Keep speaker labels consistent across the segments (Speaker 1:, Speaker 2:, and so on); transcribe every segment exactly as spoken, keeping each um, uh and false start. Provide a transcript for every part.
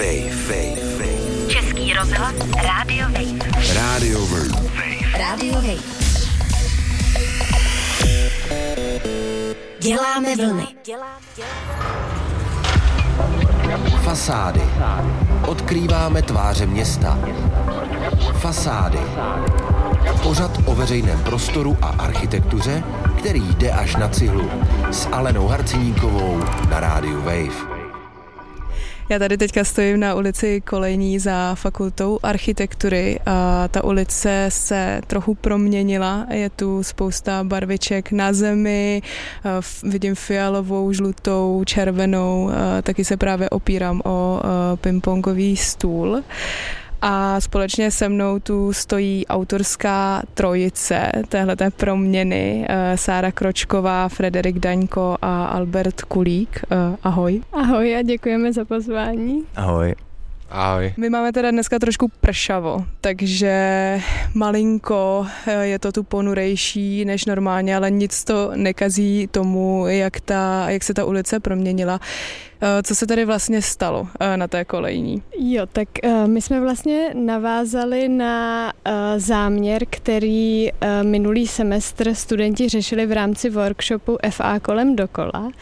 Speaker 1: Wave, Wave, Wave.
Speaker 2: Český rozhlas Rádio Wave.
Speaker 1: Rádio Wave.
Speaker 2: Rádio Wave. Děláme vlny.
Speaker 1: Fasády. Odkrýváme tváře města. Fasády. Pořad o veřejném prostoru a architektuře, který jde až na cihlu. S Alenou Harciníkovou na Rádiu Wave.
Speaker 3: Já tady teďka stojím na ulici Kolejní za fakultou architektury a ta ulice se trochu proměnila. Je tu spousta barviček na zemi, vidím fialovou, žlutou, červenou, taky se právě opírám o pingpongový stůl. A společně se mnou tu stojí autorská trojice téhleté proměny. Sára Kročková, Frederik Daňko a Albert Kulík. Ahoj.
Speaker 4: Ahoj a děkujeme za pozvání.
Speaker 5: Ahoj.
Speaker 6: Ahoj.
Speaker 3: My máme teda dneska trošku pršavo, takže malinko je to tu ponurejší než normálně, ale nic to nekazí tomu, jak, ta, jak se ta ulice proměnila. Co se tady vlastně stalo na té Kolejní?
Speaker 4: Jo, tak my jsme vlastně navázali na záměr, který minulý semestr studenti řešili v rámci workshopu F A kolem dokola.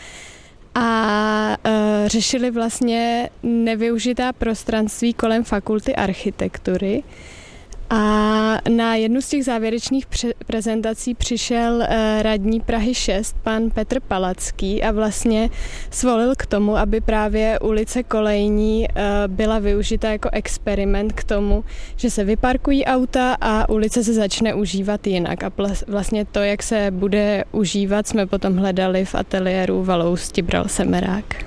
Speaker 4: A e, řešili vlastně nevyužitá prostranství kolem fakulty architektury. A na jednu z těch závěrečných pře- prezentací přišel e, radní Prahy šest, pan Petr Palacký, a vlastně svolil k tomu, aby právě ulice Kolejní e, byla využita jako experiment k tomu, že se vyparkují auta a ulice se začne užívat jinak. A pl- vlastně to, jak se bude užívat, jsme potom hledali v ateliéru Valous Tibral Semerák.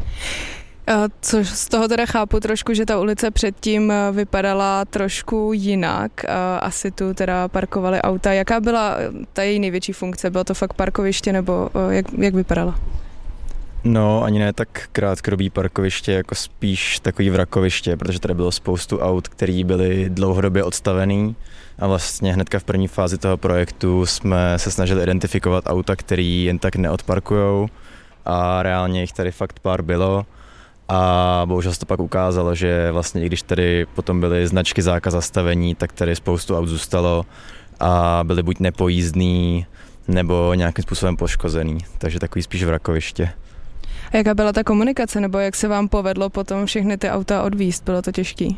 Speaker 3: Což z toho teda chápu trošku, že ta ulice předtím vypadala trošku jinak. Asi tu teda parkovaly auta. Jaká byla ta její největší funkce? Bylo to fakt parkoviště nebo jak, jak vypadala?
Speaker 5: No, ani ne tak krátkodobý parkoviště, jako spíš takový vrakoviště, protože tady bylo spoustu aut, které byly dlouhodobě odstavený a vlastně hnedka v první fázi toho projektu jsme se snažili identifikovat auta, které jen tak neodparkujou a reálně jich tady fakt pár bylo. A bohužel se to pak ukázalo, že vlastně i když tady potom byly značky zákaz zastavení, tak tady spoustu aut zůstalo a byly buď nepojízdný, nebo nějakým způsobem poškozený, takže takový spíš vrakoviště.
Speaker 3: A jaká byla ta komunikace, nebo jak se vám povedlo potom všechny ty auta odvízt? Bylo to těžký?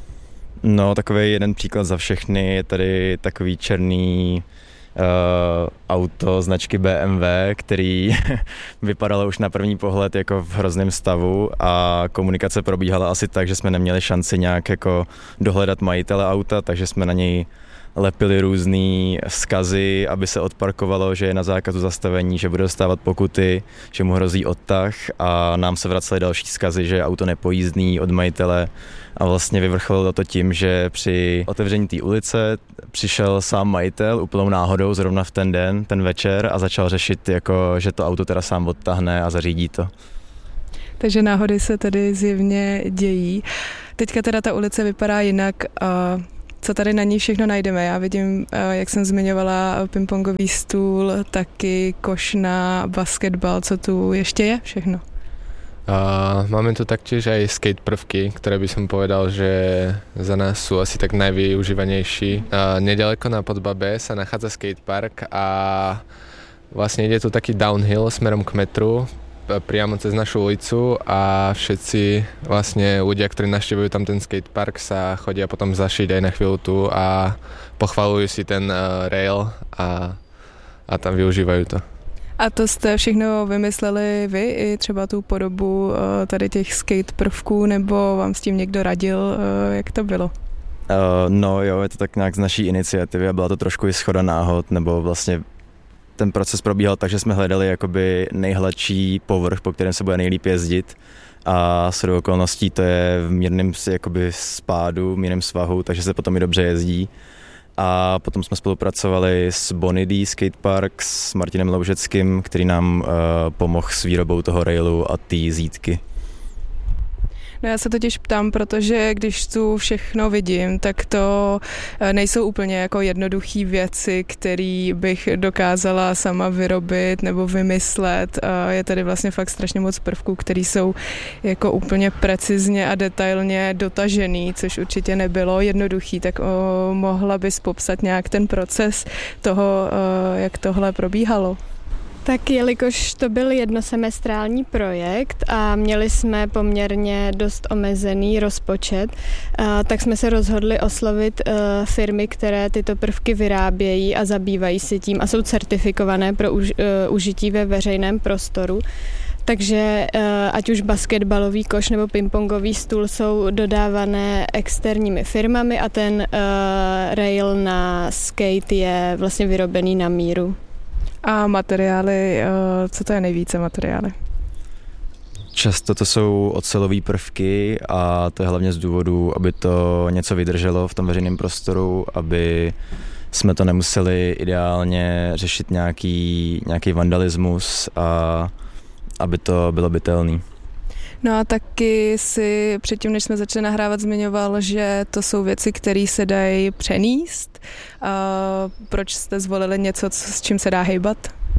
Speaker 5: No, takový jeden příklad za všechny je tady takový černý Uh, auto značky B M W, který vypadalo už na první pohled jako v hrozném stavu a komunikace probíhala asi tak, že jsme neměli šanci nějak jako dohledat majitele auta, takže jsme na něj lepili různý vzkazy, aby se odparkovalo, že je na zákazu zastavení, že bude dostávat pokuty, že mu hrozí odtah a nám se vracely další vzkazy, že je auto nepojízdný od majitele a vlastně vyvrcholilo to tím, že při otevření té ulice přišel sám majitel úplnou náhodou zrovna v ten den, ten večer a začal řešit, jako, že to auto teda sám odtáhne a zařídí to.
Speaker 3: Takže náhody se tedy zjevně dějí. Teďka teda ta ulice vypadá jinak. A co tady na ní všechno najdeme? Já vidím, jak jsem zmiňovala, pingpongový stůl, taky koš na basketbal. Co tu ještě je všechno?
Speaker 6: Uh, máme tu taktiež aj skate prvky, ktoré by som povedal, že za nás sú asi tak najvyužívanejší. Uh, nedaleko na Podbabe sa nachádza skatepark a vlastne ide tu taký downhill smerom k metru priamo cez našu ulicu a všetci vlastne ľudia, ktorí navštevujú tam ten skatepark, sa chodia potom zašiť aj na chvíľu tu a pochvalujú si ten uh, rail a, a tam využívajú to.
Speaker 3: A to jste všechno vymysleli vy, i třeba tu podobu tady těch skate prvků, nebo vám s tím někdo radil, jak to bylo? Uh,
Speaker 5: no jo, je to tak nějak z naší iniciativy a byla to trošku i shoda náhod, nebo vlastně ten proces probíhal tak, že jsme hledali jakoby nejhladší povrch, po kterém se bude nejlíp jezdit a shodou okolností to je v mírném jakoby spádu, mírném svahu, takže se potom i dobře jezdí. A potom jsme spolupracovali s Bonidý Skatepark, s Martinem Loužeckým, který nám uh, pomohl s výrobou toho railu a té zítky.
Speaker 3: No já se totiž ptám, protože když tu všechno vidím, tak to nejsou úplně jako jednoduché věci, které bych dokázala sama vyrobit nebo vymyslet. Je tady vlastně fakt strašně moc prvků, které jsou jako úplně precizně a detailně dotažený, což určitě nebylo jednoduchý. Tak o, mohla bys popsat nějak ten proces toho, o, jak tohle probíhalo?
Speaker 4: Tak jelikož to byl jednosemestrální projekt a měli jsme poměrně dost omezený rozpočet, tak jsme se rozhodli oslovit firmy, které tyto prvky vyrábějí a zabývají se tím a jsou certifikované pro užití ve veřejném prostoru. Takže ať už basketbalový koš nebo pingpongový stůl jsou dodávané externími firmami a ten rail na skate je vlastně vyrobený na míru.
Speaker 3: A materiály, co to je nejvíce materiály?
Speaker 5: Často to jsou ocelové prvky a to je hlavně z důvodu, aby to něco vydrželo v tom veřejném prostoru, aby jsme to nemuseli ideálně řešit nějaký, nějaký vandalismus a aby to bylo bytelný.
Speaker 3: No a taky si předtím, než jsme začali nahrávat, zmiňoval, že to jsou věci, které se dají přenést. A proč jste zvolili něco, s čím se dá hejbat?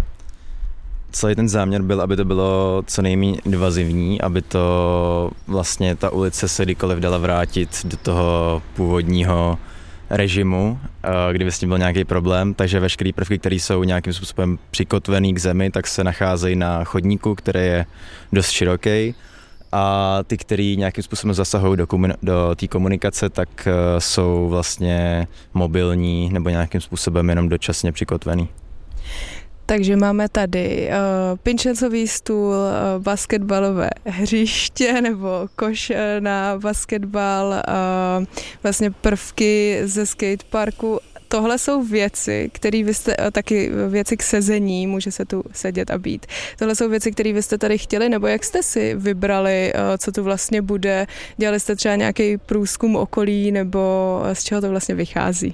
Speaker 5: Celý ten záměr byl, aby to bylo co nejméně invazivní, aby to vlastně ta ulice se kdykoliv dala vrátit do toho původního režimu, kdyby s tím byl nějaký problém, takže veškeré prvky, které jsou nějakým způsobem přikotvený k zemi, tak se nacházejí na chodníku, který je dost široký. A ty, který nějakým způsobem zasahují do, komun- do té komunikace, tak uh, jsou vlastně mobilní nebo nějakým způsobem jenom dočasně přikotvený.
Speaker 3: Takže máme tady uh, pinčencový stůl, uh, basketbalové hřiště nebo koš uh, na basketbal, uh, vlastně prvky ze skateparku. Tohle jsou věci, které vy jste, taky věci k sezení, může se tu sedět a být. Tohle jsou věci, které vy jste tady chtěli, nebo jak jste si vybrali, co tu vlastně bude? Dělali jste třeba nějaký průzkum okolí, nebo z čeho to vlastně vychází?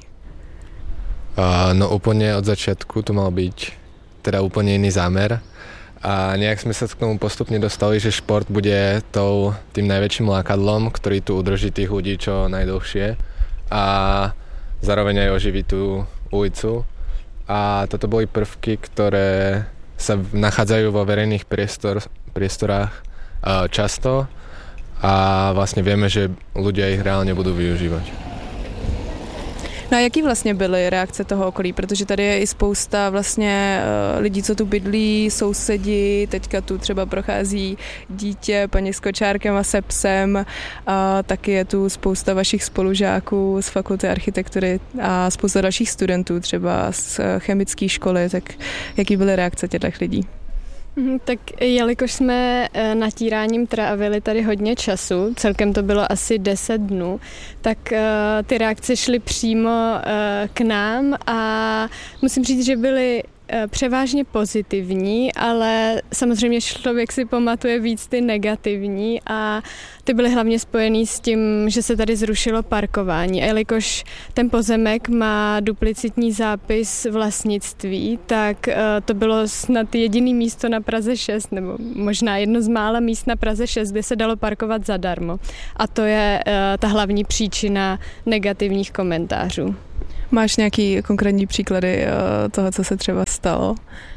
Speaker 6: Uh, no úplně od začátku to mal byť teda úplně jiný zámer. A nejak sme sa k tomu postupne dostali, že šport bude tou, tým najväčším lákadlom, ktorý tu udrží tých ľudí čo najdlhšie. A zároveň aj oživí tú ulicu. A toto boli prvky, ktoré sa nachádzajú vo verejných priestor, priestorách často a vlastne vieme, že ľudia ich reálne budú využívať.
Speaker 3: No a jaký vlastně byly reakce toho okolí? Protože tady je i spousta vlastně lidí, co tu bydlí, sousedi, teďka tu třeba prochází dítě, paní s kočárkem a se psem, a taky je tu spousta vašich spolužáků z fakulty architektury a spousta dalších studentů třeba z chemické školy, tak jaký byly reakce těch lidí?
Speaker 4: Tak jelikož jsme natíráním trávili tady hodně času, celkem to bylo asi deset dnů, tak ty reakce šly přímo k nám a musím říct, že byly převážně pozitivní, ale samozřejmě člověk si pamatuje víc ty negativní a ty byly hlavně spojený s tím, že se tady zrušilo parkování. A jelikož ten pozemek má duplicitní zápis vlastnictví, tak to bylo snad jediný místo na Praze šest, nebo možná jedno z mála míst na Praze šest, kde se dalo parkovat zadarmo. A to je ta hlavní příčina negativních komentářů.
Speaker 3: Máš nějaký konkrétní příklady toho, co se třeba stalo?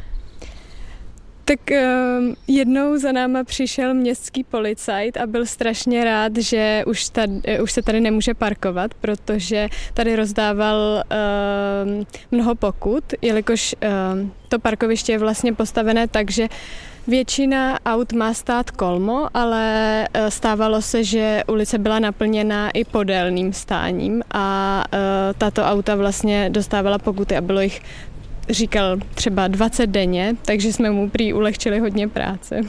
Speaker 4: Tak jednou za náma přišel městský policajt a byl strašně rád, že už, tady, už se tady nemůže parkovat, protože tady rozdával mnoho pokut, jelikož to parkoviště je vlastně postavené tak, že většina aut má stát kolmo, ale stávalo se, že ulice byla naplněna i podélným stáním a tato auta vlastně dostávala pokuty a bylo jich, říkal, třeba dvacet denně, takže jsme mu prý ulehčili hodně práce.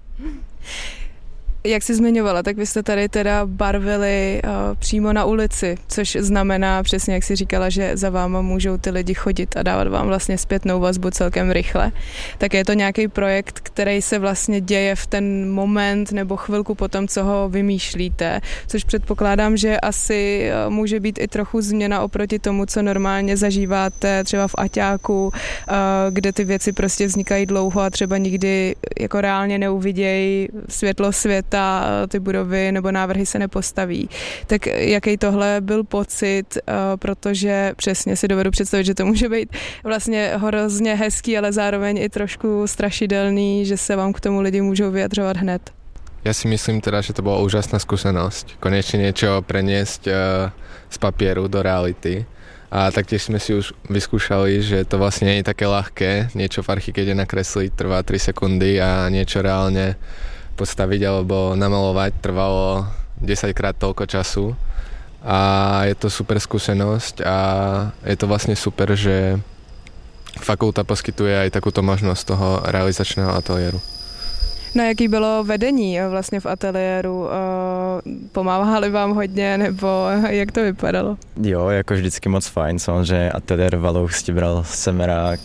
Speaker 3: Jak jsi zmiňovala, tak vy jste tady teda barvili uh, přímo na ulici, což znamená přesně, jak jsi říkala, že za váma můžou ty lidi chodit a dávat vám vlastně zpětnou vazbu celkem rychle. Tak je to nějaký projekt, který se vlastně děje v ten moment nebo chvilku potom, co ho vymýšlíte, což předpokládám, že asi uh, může být i trochu změna oproti tomu, co normálně zažíváte třeba v Aťáku, uh, kde ty věci prostě vznikají dlouho a třeba nikdy jako reálně neuvidějí světlo světa ta, ty budovy nebo návrhy se nepostaví. Tak jaký tohle byl pocit, protože přesně si dovedu představit, že to může být vlastně hrozně hezký, ale zároveň i trošku strašidelný, že se vám k tomu lidi můžou vyjadřovat hned.
Speaker 6: Ja si myslím teda, že to bola úžasná skúsenosť. Konečne niečo preniesť z papieru do reality. A taktiež sme si už vyskúšali, že to vlastne nie je také ľahké. Niečo v archikede nakresliť trvá tri sekundy a niečo reálne postaviť alebo namalovať trvalo desaťkrát toľko času. A je to super skúsenosť a je to vlastne super, že fakulta poskytuje aj takúto možnosť toho realizačného ateliéru.
Speaker 3: Na jaký bylo vedení vlastně v ateliéru? Pomáhali vám hodně, nebo jak to vypadalo?
Speaker 5: Jo, jako vždycky moc fajn, samozřejmě ateliér Valouch Stibral Semerák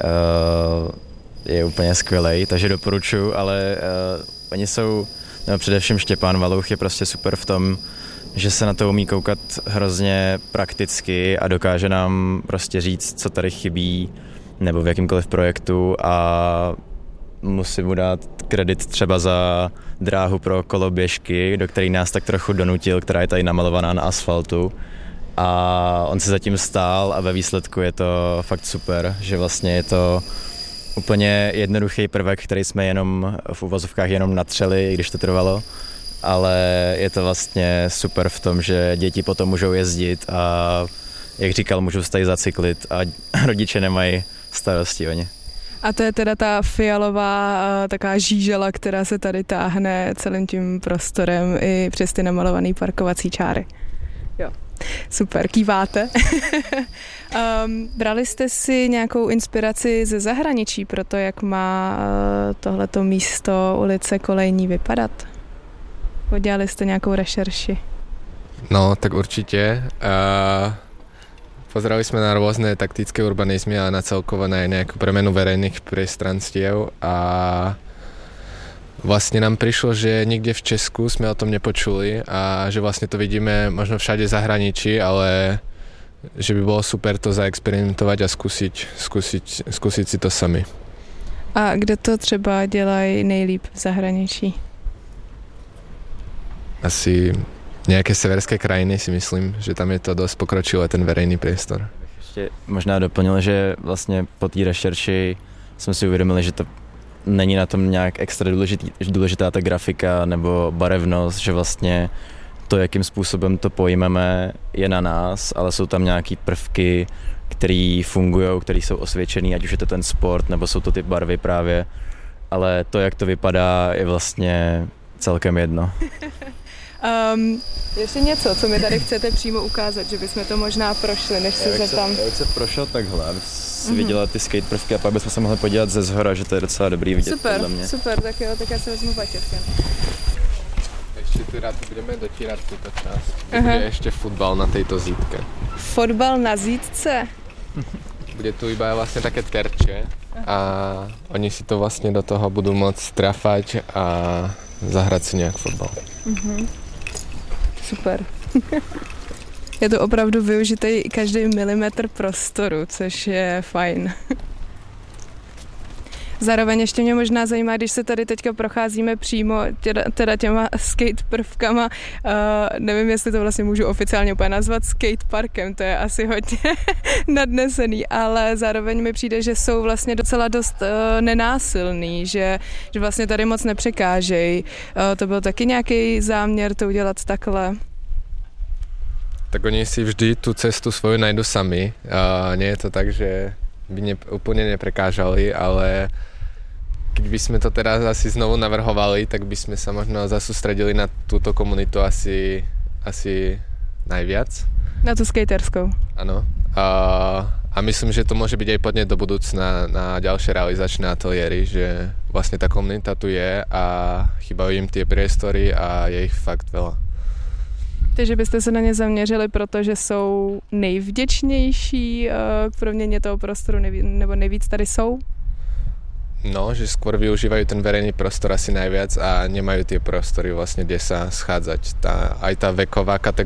Speaker 5: je úplně skvělej, takže doporučuji, ale oni jsou, no především Štěpán Valouch je prostě super v tom, že se na to umí koukat hrozně prakticky a dokáže nám prostě říct, co tady chybí, nebo v jakýmkoliv projektu a musím mu dát kredit třeba za dráhu pro koloběžky, do které nás tak trochu donutil, která je tady namalovaná na asfaltu. A on si zatím stál a ve výsledku je to fakt super, že vlastně je to úplně jednoduchý prvek, který jsme jenom v uvozovkách jenom natřeli, i když to trvalo. Ale je to vlastně super v tom, že děti potom můžou jezdit a jak říkal, můžou se tady zacyklit a rodiče nemají starosti o ně.
Speaker 3: A to je teda ta fialová taková žížela, která se tady táhne celým tím prostorem i přes ty namalované parkovací čáry. Jo, super, kýváte. um, brali jste si nějakou inspiraci ze zahraničí pro to, jak má uh, tohleto místo ulice Kolejní vypadat? Podělali jste nějakou rešerši?
Speaker 6: No, tak určite. Uh... Pozerali sme na rôzne taktické urbanizmy a na celkovo na nejakú premenu verejných priestranstiev a vlastne nám prišlo, že nikde v Česku sme o tom nepočuli a že vlastne to vidíme možno všade v zahraničí, ale že by bolo super to zaexperimentovať a skúsiť, skúsiť, skúsiť si to sami.
Speaker 3: A kde to třeba dělají nejlíp v zahraničí?
Speaker 6: Asi nejaké severské krajiny si myslím, že tam je to dosť pokročilé, ten verejný priestor.
Speaker 5: Ještě možná doplnil, že vlastně po té rešerši jsme si uvědomili, že to není na tom nějak extra důležitý, důležitá ta grafika nebo barevnost, že vlastně to, jakým způsobem to pojmeme, je na nás, ale jsou tam nějaký prvky, které fungují, které jsou osvědčený, ať už je to ten sport, nebo jsou to ty barvy právě, ale to, jak to vypadá, je vlastně celkem jedno.
Speaker 3: Um, ještě něco, co mi tady chcete přímo ukázat, že bychom to možná prošli, než se zeptám.
Speaker 5: Já bych se prošel takhle, aby si mm-hmm. viděla ty skate prvky a pak bychom se mohli podívat ze zhora, že to je docela dobrý vidět.
Speaker 3: Super, super, tak jo, tak já si vezmu baťovky.
Speaker 6: Ešte teda budeme dotírať túto časť. Bude ešte futbal na tejto zítke.
Speaker 3: Fotbal na zítce?
Speaker 6: Bude tu iba vlastne také terče a oni si to vlastne do toho budú môcť trafať a zahrať si nejak fotbal.
Speaker 3: Mm-hmm. Super. Je to opravdu využitý každý milimetr prostoru, což je fajn. Zároveň ještě mě možná zajímá, když se tady teďka procházíme přímo těda, teda těma skate prvkama, uh, nevím, jestli to vlastně můžu oficiálně úplně nazvat skate parkem, to je asi hodně nadnesený, ale zároveň mi přijde, že jsou vlastně docela dost uh, nenásilný, že, že vlastně tady moc nepřekážejí. Uh, to byl taky nějaký záměr to udělat takhle?
Speaker 6: Tak oni si vždy tú cestu svoju najdu sami. Uh, nie je to tak, že by ne, úplne neprekážali, ale keď by sme to teraz asi znovu navrhovali, tak by sme sa možno zasústredili na túto komunitu asi, asi najviac.
Speaker 3: Na tú skaterskou.
Speaker 6: Áno. A, a myslím, že to môže byť aj podnet do budúcna na ďalšie realizačné ateliéry, že vlastne tá komunita tu je a chýbajú im tie priestory a je ich fakt veľa.
Speaker 3: Takže byste se na ně zaměřili, protože jsou nejvděčnější k proměně toho prostoru, nebo nejvíc tady jsou?
Speaker 6: No, že skôr využívajú ten verejný prostor asi najviac a nemajú tie prostory vlastne, kde sa schádzať. Tá, aj tá veková kategória a aj tá športová.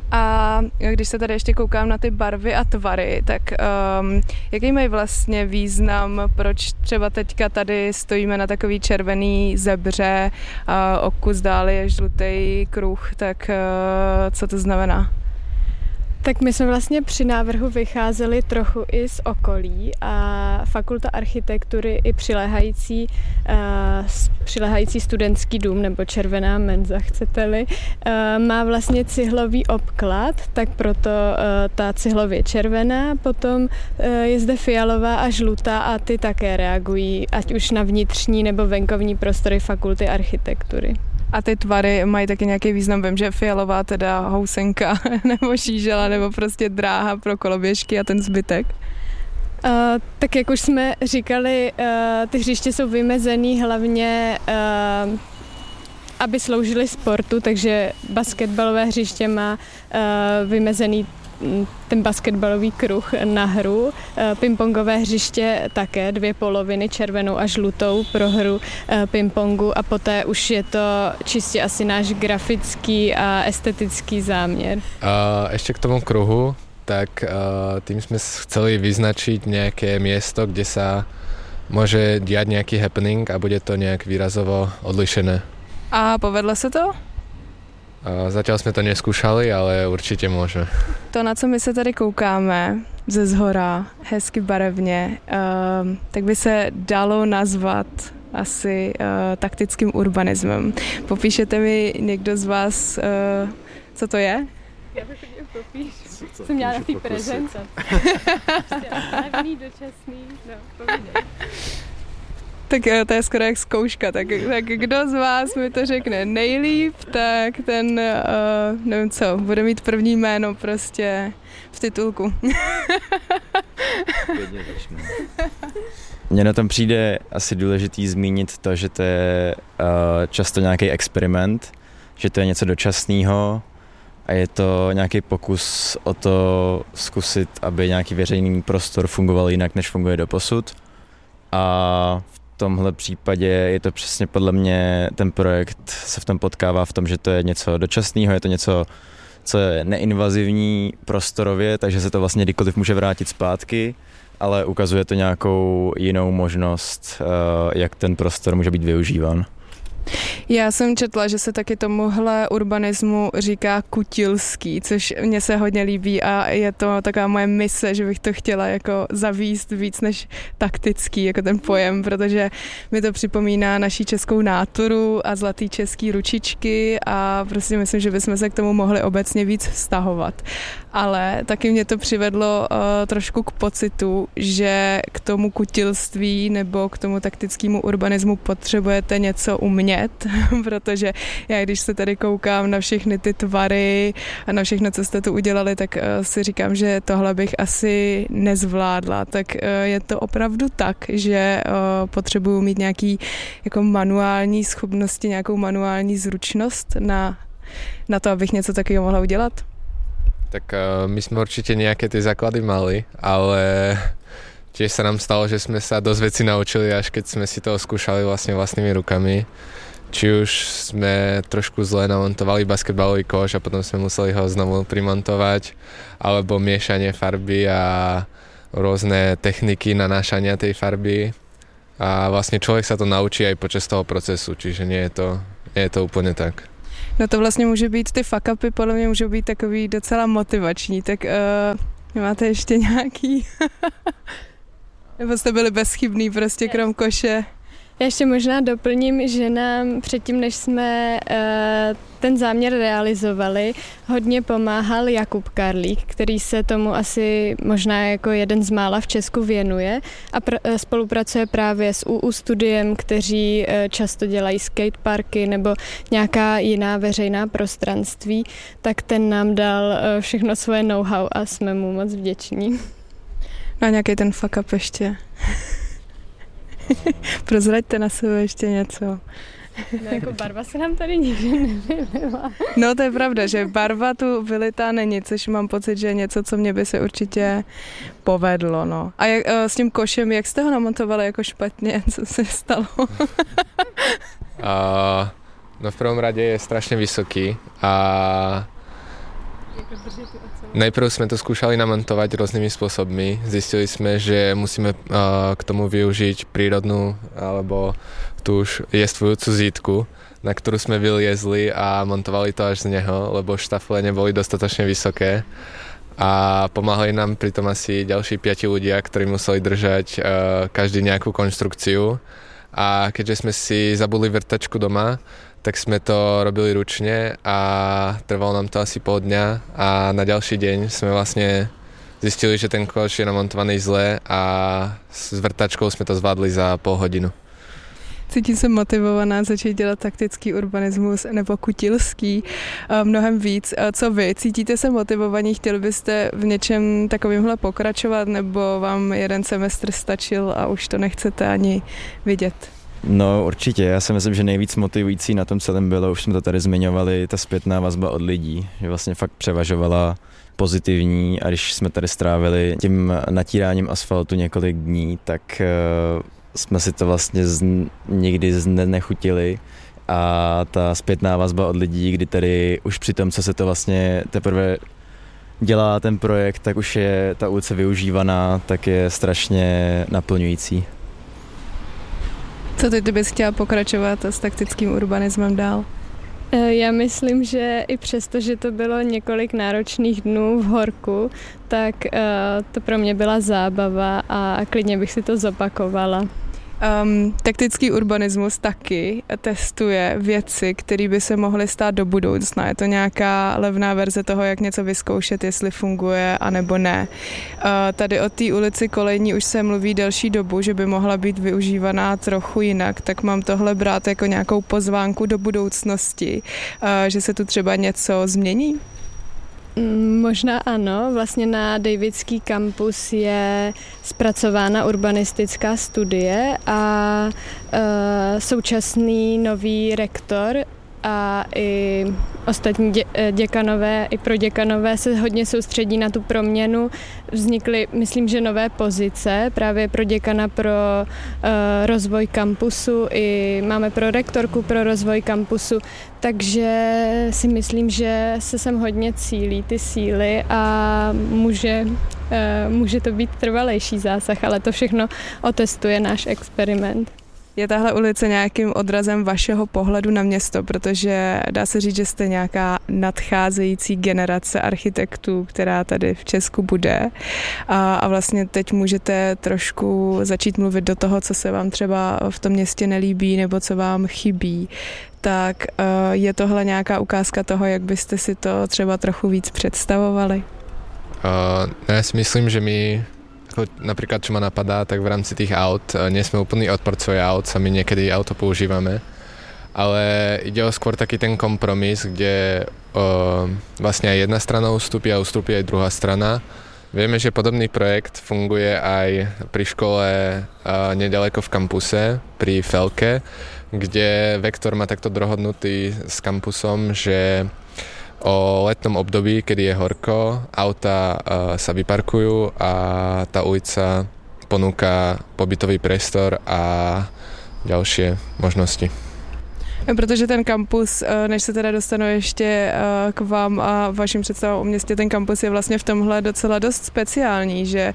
Speaker 3: A když se tady ještě koukám na ty barvy a tvary, tak um, jaký mají vlastně význam, proč třeba teďka tady stojíme na takový červený zebře a o kus dál je žlutý kruh, tak uh, co to znamená?
Speaker 4: Tak my jsme vlastně při návrhu vycházeli trochu i z okolí a Fakulta architektury i přiléhající, uh, přiléhající studentský dům nebo červená menza, chcete-li, uh, má vlastně cihlový obklad, tak proto uh, ta cihlově červená, potom uh, je zde fialová a žlutá a ty také reagují, ať už na vnitřní nebo venkovní prostory Fakulty architektury.
Speaker 3: A ty tvary mají taky nějaký význam, vím, že fialová teda housenka nebo šížela nebo prostě dráha pro koloběžky a ten zbytek.
Speaker 4: Uh, tak jak už jsme říkali, uh, ty hřiště jsou vymezený hlavně, uh, aby sloužily sportu, takže basketbalové hřiště má uh, vymezený ten basketbalový kruh na hru, pingpongové hřiště také, dvě poloviny, červenou a žlutou pro hru pingpongu a poté už je to čistě asi náš grafický a estetický záměr.
Speaker 6: A ešte k tomu kruhu, tak tým sme chceli vyznačiť nejaké miesto, kde sa môže diať nejaký happening a bude to nejak výrazovo odlišené.
Speaker 3: A povedlo se to?
Speaker 6: Zatiaľ sme to neskúšali, ale určite môže.
Speaker 3: To, na co my se tady koukáme ze zhora, hezky barevně, uh, tak by se dalo nazvat asi uh, taktickým urbanismem. Popíšete mi někdo z vás, uh, co to je?
Speaker 4: Já bych mě popíš. Jsem měla na té prezentaci. Levný, dočasný, no, povídej.
Speaker 3: Tak to je skoro jak zkouška, tak, tak kdo z vás mi to řekne nejlíp, tak ten, uh, nevím co, bude mít první jméno prostě v titulku.
Speaker 5: Mně na tom přijde asi důležitý zmínit to, že to je uh, často nějaký experiment, že to je něco dočasného a je to nějaký pokus o to zkusit, aby nějaký veřejný prostor fungoval jinak, než funguje doposud. A v tomhle případě je to přesně podle mě, ten projekt se v tom potkává v tom, že to je něco dočasného, je to něco, co je neinvazivní prostorově, takže se to vlastně kdykoliv může vrátit zpátky, ale ukazuje to nějakou jinou možnost, jak ten prostor může být využíván.
Speaker 3: Já jsem četla, že se taky tomuhle urbanismu říká kutilský, což mně se hodně líbí a je to taková moje mise, že bych to chtěla jako zavíst víc než taktický, jako ten pojem, protože mi to připomíná naší českou náturu a zlatý český ručičky a prostě myslím, že bychom se k tomu mohli obecně víc vztahovat. Ale taky mě to přivedlo uh, trošku k pocitu, že k tomu kutilství nebo k tomu taktickému urbanismu potřebujete něco umět, protože já když se tady koukám na všechny ty tvary a na všechno, co jste tu udělali, tak uh, si říkám, že tohle bych asi nezvládla. Tak uh, je to opravdu tak, že uh, potřebuju mít nějaký jako manuální schopnosti, nějakou manuální zručnost na, na to, abych něco takového mohla udělat?
Speaker 6: Tak uh, my sme určite nejaké tie základy mali, ale tiež sa nám stalo, že sme sa dosť veci naučili, až keď sme si to skúšali vlastne vlastnými rukami. Či už sme trošku zle namontovali basketbalový koš a potom sme museli ho znovu primontovať, alebo miešanie farby a rôzne techniky nanášania tej farby. A vlastne človek sa to naučí aj počas toho procesu, čiže nie je to, nie je to úplne tak.
Speaker 3: No to vlastně může být, ty fuck-upy podle mě můžou být takový docela motivační, tak uh, máte ještě nějaký? Nebo jste byli bezchybný prostě krom koše?
Speaker 4: Já ještě možná doplním, že nám předtím, než jsme uh, ten záměr realizovali, hodně pomáhal Jakub Karlík, který se tomu asi možná jako jeden z mála v Česku věnuje a pr- spolupracuje právě s ú ú studiem, kteří uh, často dělají skateparky nebo nějaká jiná veřejná prostranství, tak ten nám dal uh, všechno svoje know-how a jsme mu moc vděční.
Speaker 3: No a nějaký ten fuck up ještě. Prozraďte na sebe ještě něco.
Speaker 4: No jako barva se nám tady nikdy nevylila.
Speaker 3: No to je pravda, že barva tu vylitá není, což mám pocit, že je něco, co mě by se určitě povedlo. No. A jak, s tím košem, jak jste ho namontovali jako špatně? Co se stalo?
Speaker 6: uh, no v prvom rade je strašne vysoký a Najprv sme to skúšali namontovať rôznymi spôsobmi. Zistili sme, že musíme uh, k tomu využiť prírodnú alebo tú už jestvujúcu zítku, na ktorú sme vyliezli a montovali to až z neho, lebo štafle neboli dostatočne vysoké. A pomáhali nám pritom asi ďalší piati ľudia, ktorí museli držať uh, každý nejakú konštrukciu. A keďže sme si zabudli vrtačku doma, tak sme to robili ručne a trvalo nám to asi pol dňa a na ďalší deň sme vlastne zistili, že ten koš je namontovaný zle a s vrtačkou sme to zvládli za pol hodinu.
Speaker 3: Cítím se motivovaná začít dělat taktický urbanismus nebo kutilský mnohem víc. Co vy? Cítíte se motivovaní? Chtěli byste v něčem takovýmhle pokračovat nebo vám jeden semestr stačil a už to nechcete ani vidět?
Speaker 5: No určitě, já si myslím, že nejvíc motivující na tom celém bylo, už jsme to tady zmiňovali, ta zpětná vazba od lidí, že vlastně fakt převažovala pozitivní a když jsme tady strávili tím natíráním asfaltu několik dní, tak uh, jsme si to vlastně z, nikdy nechutili a ta zpětná vazba od lidí, kdy tady už při tom, co se to vlastně teprve dělá ten projekt, tak už je ta ulice využívaná, tak je strašně naplňující.
Speaker 3: Co ty bys chtěla pokračovat s taktickým urbanismem dál?
Speaker 4: Já myslím, že i přesto, že to bylo několik náročných dnů v horku, tak to pro mě byla zábava a klidně bych si to zopakovala.
Speaker 3: Um, taktický urbanismus taky testuje věci, které by se mohly stát do budoucna. Je to nějaká levná verze toho, jak něco vyzkoušet, jestli funguje, anebo ne. Uh, tady o té ulici Kolejní už se mluví delší dobu, že by mohla být využívaná trochu jinak, tak mám tohle brát jako nějakou pozvánku do budoucnosti, uh, že se tu třeba něco změní?
Speaker 4: Možná ano, vlastně na Davidský kampus je zpracována urbanistická studie a e, současný nový rektor a i ostatní dě, děkanové, i proděkanové se hodně soustředí na tu proměnu. Vznikly, myslím, že nové pozice právě pro děkana pro uh, rozvoj kampusu, i máme pro rektorku pro rozvoj kampusu, takže si myslím, že se sem hodně cílí ty síly a může, uh, může to být trvalejší zásah, ale to všechno otestuje náš experiment.
Speaker 3: Je tahle ulice nějakým odrazem vašeho pohledu na město, protože dá se říct, že jste nějaká nadcházející generace architektů, která tady v Česku bude a, a vlastně teď můžete trošku začít mluvit do toho, co se vám třeba v tom městě nelíbí nebo co vám chybí. Tak je tohle nějaká ukázka toho, jak byste si to třeba trochu víc představovali?
Speaker 6: Uh, ja si myslím, že my napríklad, čo ma napadá, tak v rámci tých aut nie sme úplný odporcovia aut, sami niekedy auto používame, ale ide o skôr taký ten kompromis, kde o, vlastne aj jedna strana ustúpi a ustúpi aj druhá strana. Vieme, že podobný projekt funguje aj pri škole a, nedaleko v kampuse, pri Felke, kde Vektor má takto dohodnutý s kampusom, že o letnom období, kedy je horko, auta uh, sa vyparkujú a tá ulica ponúka pobytový priestor a ďalšie možnosti.
Speaker 3: Protože ten kampus, než se teda dostanu ještě k vám a vašim představám o městě, ten kampus je vlastně v tomhle docela dost speciální, že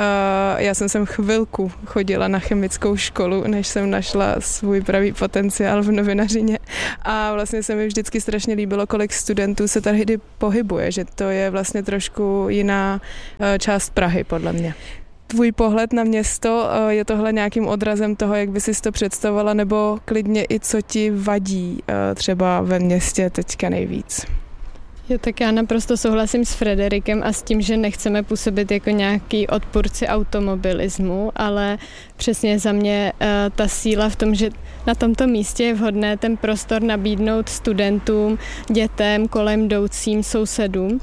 Speaker 3: já jsem sem chvilku chodila na chemickou školu, než jsem našla svůj pravý potenciál v novinařině a vlastně se mi vždycky strašně líbilo, kolik studentů se tady pohybuje, že to je vlastně trošku jiná část Prahy podle mě. Tvůj pohled na město, je tohle nějakým odrazem toho, jak by si to představovala, nebo klidně i co ti vadí třeba ve městě teďka nejvíc?
Speaker 4: Jo, tak já naprosto souhlasím s Frederikem a s tím, že nechceme působit jako nějaký odpůrci automobilismu, ale přesně za mě ta síla v tom, že na tomto místě je vhodné ten prostor nabídnout studentům, dětem, kolem jdoucím, sousedům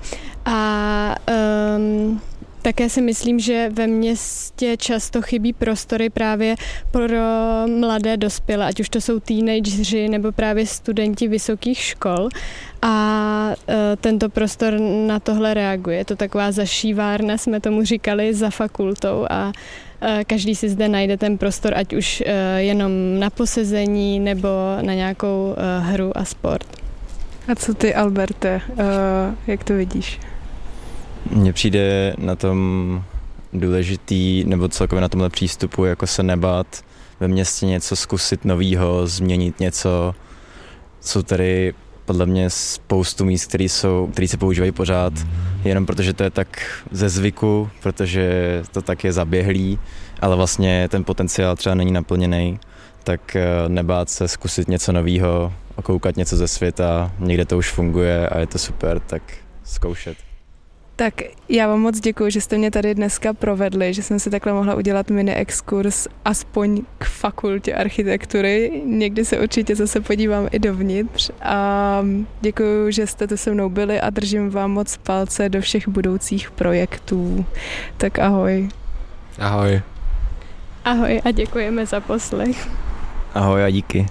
Speaker 4: a um, také si myslím, že ve městě často chybí prostory právě pro mladé dospělé, ať už to jsou teenageři nebo právě studenti vysokých škol a e, tento prostor na tohle reaguje. Je to taková zašívárna, jsme tomu říkali, za fakultou a e, každý si zde najde ten prostor, ať už e, jenom na posezení nebo na nějakou e, hru a sport.
Speaker 3: A co ty, Alberte, e, jak to vidíš?
Speaker 5: Mně přijde na tom důležitý, nebo celkově na tomhle přístupu, jako se nebát ve městě něco zkusit novýho, změnit něco. Jsou tady podle mě spoustu míst, které jsou, které se používají pořád, jenom protože to je tak ze zvyku, protože to tak je zaběhlý, ale vlastně ten potenciál třeba není naplněný, tak nebát se zkusit něco novýho, okoukat něco ze světa, někde to už funguje a je to super, tak zkoušet.
Speaker 3: Tak já vám moc děkuji, že jste mě tady dneska provedli, že jsem si takhle mohla udělat mini exkurs aspoň k fakultě architektury. Někdy se určitě zase podívám i dovnitř a děkuji, že jste tu se mnou byli a držím vám moc palce do všech budoucích projektů. Tak ahoj.
Speaker 6: Ahoj.
Speaker 4: Ahoj a děkujeme za poslech.
Speaker 5: Ahoj a díky.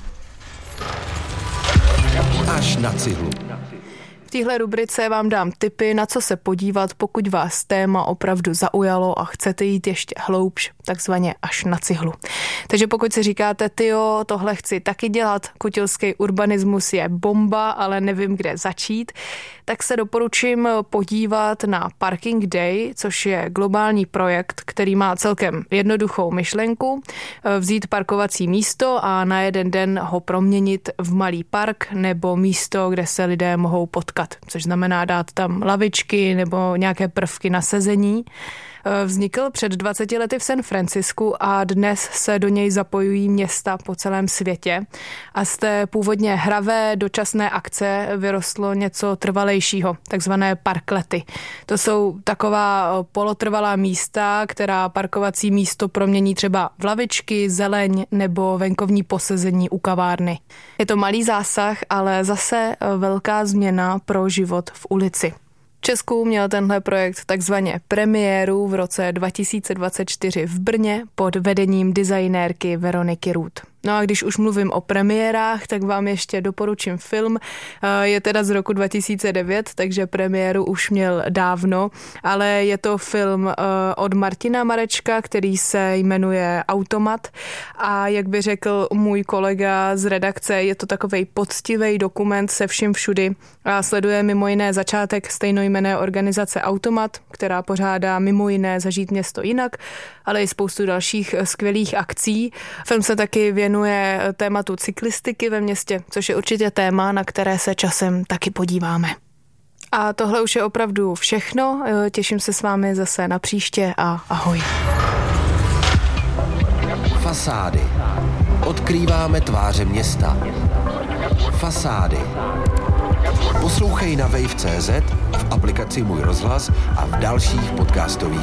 Speaker 1: Až na cihlu.
Speaker 3: V téhle rubrice vám dám tipy, na co se podívat, pokud vás téma opravdu zaujalo a chcete jít ještě hloubš, takzvaně až na cihlu. Takže pokud si říkáte, tyjo, tohle chci taky dělat, kutilský urbanismus je bomba, ale nevím, kde začít, tak se doporučím podívat na Parking Day, což je globální projekt, který má celkem jednoduchou myšlenku, vzít parkovací místo a na jeden den ho proměnit v malý park nebo místo, kde se lidé mohou potkat, což znamená dát tam lavičky nebo nějaké prvky na sezení. Vznikl před dvaceti lety v San Francisku a dnes se do něj zapojují města po celém světě. A z té původně hravé dočasné akce vyrostlo něco trvalejšího, takzvané parklety. To jsou taková polotrvalá místa, která parkovací místo promění třeba v lavičky, zeleň nebo venkovní posezení u kavárny. Je to malý zásah, ale zase velká změna pro život v ulici. V Česku měl tenhle projekt takzvaně premiéru v roce dva tisíce dvacet čtyři v Brně pod vedením designérky Veroniky Růd. No a když už mluvím o premiérách, tak vám ještě doporučím film. Je teda z roku dva tisíce devět, takže premiéru už měl dávno, ale je to film od Martina Marečka, který se jmenuje Automat a jak by řekl můj kolega z redakce, je to takovej poctivý dokument se vším všudy a sleduje mimo jiné začátek stejnojmenné organizace Automat, která pořádá mimo jiné Zažít město jinak, ale i spoustu dalších skvělých akcí. Film se taky věnuje tématu cyklistiky ve městě, což je určitě téma, na které se časem taky podíváme. A tohle už je opravdu všechno. Těším se s vámi zase na příště a ahoj.
Speaker 1: Fasády. Odkrýváme tváře města. Fasády. Poslouchej na wave tečka cé zet, v aplikaci Můj rozhlas a v dalších podcastových